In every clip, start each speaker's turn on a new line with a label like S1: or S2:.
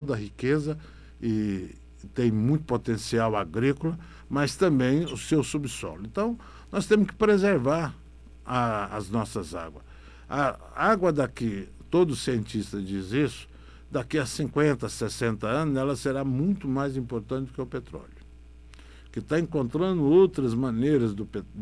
S1: toda a riqueza e tem muito potencial agrícola, mas também o seu subsolo. Então, nós temos que preservar as nossas águas. A água daqui, todo cientista diz isso, daqui a 50, 60 anos, ela será muito mais importante do que o petróleo, que está encontrando outras maneiras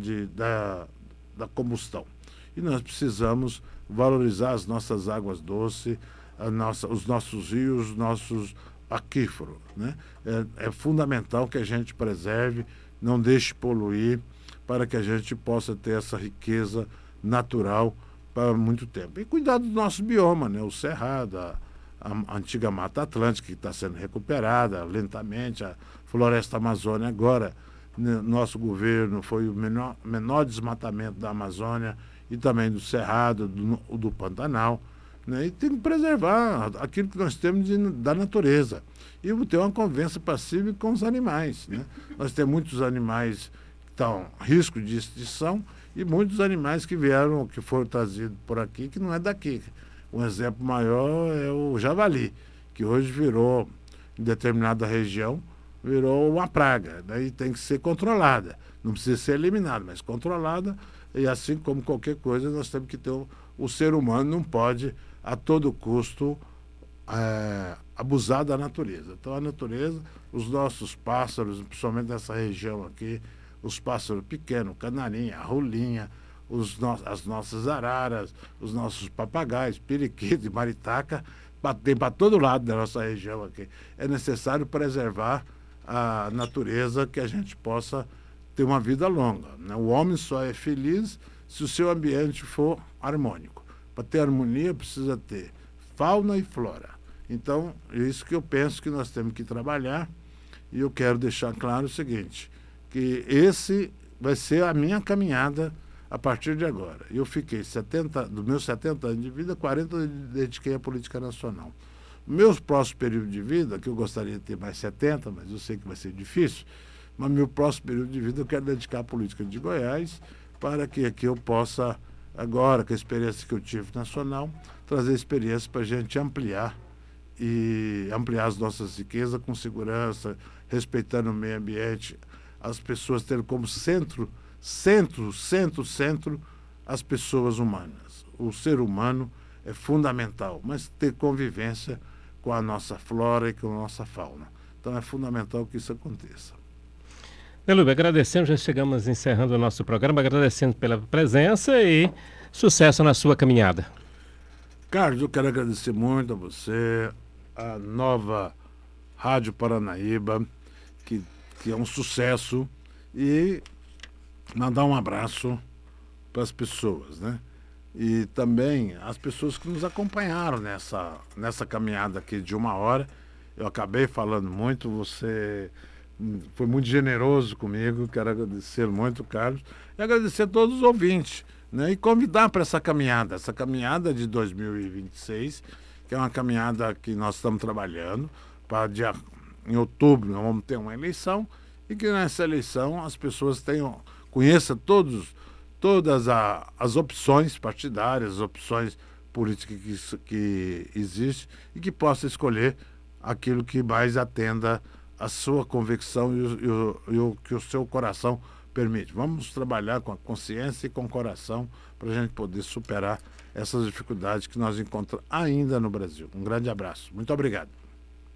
S1: da combustão. E nós precisamos valorizar as nossas águas doces, os nossos rios, os nossos aquíferos, né? É fundamental que a gente preserve, não deixe poluir, para que a gente possa ter essa riqueza natural para muito tempo. E cuidar do nosso bioma, né? O Cerrado, a antiga Mata Atlântica, que está sendo recuperada lentamente, a Floresta Amazônia agora, nosso governo foi o menor desmatamento da Amazônia e também do Cerrado, do Pantanal, né? E tem que preservar aquilo que nós temos da natureza. E ter uma convivência pacífica com os animais, né? Nós temos muitos animais que estão em risco de extinção e muitos animais que foram trazidos por aqui, que não é daqui. Um exemplo maior é o javali, que hoje virou, em determinada região, virou uma praga. Daí tem que ser controlada. Não precisa ser eliminada, mas controlada. E assim como qualquer coisa, nós temos que ter o ser humano não pode, a todo custo, abusar da natureza. Então, a natureza, os nossos pássaros, principalmente nessa região aqui, os pássaros pequenos, canarinha, rolinha, as nossas araras, os nossos papagaios, periquito e maritaca, tem para todo lado da nossa região aqui. É necessário preservar a natureza, que a gente possa ter uma vida longa, né? O homem só é feliz se o seu ambiente for harmônico. Para ter harmonia, precisa ter fauna e flora. Então, é isso que eu penso que nós temos que trabalhar, e eu quero deixar claro o seguinte, que esse vai ser a minha caminhada a partir de agora. Eu fiquei dos meus 70 anos de vida, 40 eu dediquei à política nacional. No meu próximo período de vida, que eu gostaria de ter mais 70, mas eu sei que vai ser difícil, mas no meu próximo período de vida eu quero dedicar à política de Goiás, para que aqui eu possa, agora, com a experiência que eu tive nacional, trazer experiência para a gente ampliar as nossas riquezas com segurança, respeitando o meio ambiente, as pessoas tendo como centro as pessoas humanas. O ser humano é fundamental, mas ter convivência com a nossa flora e com a nossa fauna. Então é fundamental que isso aconteça.
S2: Delúbio, agradecendo, já chegamos encerrando o nosso programa, agradecendo pela presença e sucesso na sua caminhada.
S1: Carlos, eu quero agradecer muito a você, a nova Rádio Paranaíba, que é um sucesso, e mandar um abraço para as pessoas, né? E também as pessoas que nos acompanharam nessa caminhada aqui de 1 hora. Eu acabei falando muito, você foi muito generoso comigo, quero agradecer muito, Carlos, e agradecer a todos os ouvintes, né? E convidar para essa caminhada de 2026, que é uma caminhada que nós estamos trabalhando, em outubro nós vamos ter uma eleição, e que nessa eleição as pessoas conheçam todas as opções partidárias, as opções políticas que existem, e que possa escolher aquilo que mais atenda a sua convicção e o que o seu coração permite. Vamos trabalhar com a consciência e com o coração para a gente poder superar essas dificuldades que nós encontramos ainda no Brasil. Um grande abraço. Muito obrigado.